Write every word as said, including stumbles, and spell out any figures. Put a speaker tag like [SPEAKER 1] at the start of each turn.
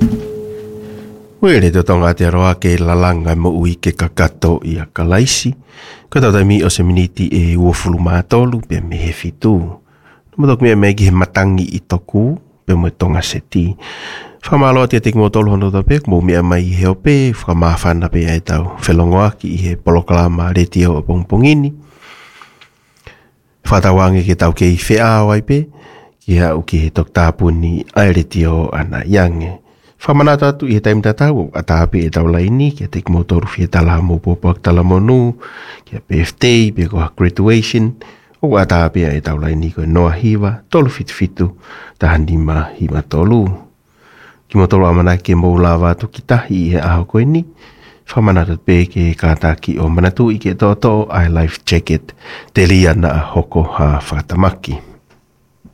[SPEAKER 1] Wele to tonga te roa ke lalanga mo ui ke kakato i a kalaisi. Ko tata mi o se miniti e uofulu mātolu pe me he fitu. Mo tok mea megi he matangi i toku pe mo tonga se ti. Whamaloa te teki mo tolu hono to pek mo mea mai he o pe whamawhana pe ai tau whelongoa ki i he polokalama reti o pongpongini. Whatawangi ke tau ke i whea awai pe ki hau ki he tok tāpuni ai reti o ana yange. Whamanata atu i he taim tatau a tāpe e tau laini ki a teki mo toru fie tala mo popak tala monu ki a P F T, pe koha graduation o a tāpe e tau laini ko noa hiwa tolu fitu fitu tahani ma hima tolu. Ki mo tolu amana ke mo lawa atu ki tahi i he aho koe ni. Whamanata pe ke kātaki o manatu i ke toto I life jacket te lia na hoko ha whatamaki.